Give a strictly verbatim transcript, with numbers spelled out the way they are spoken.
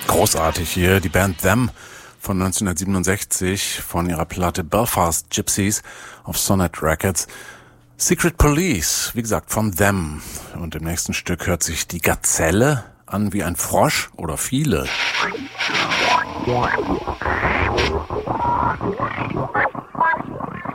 Großartig hier, die Band Them von neunzehnhundertsiebenundsechzig von ihrer Platte Belfast Gypsies auf Sonnet Records. Secret Police, wie gesagt, von Them. Und im nächsten Stück hört sich die Gazelle an wie ein Frosch oder viele.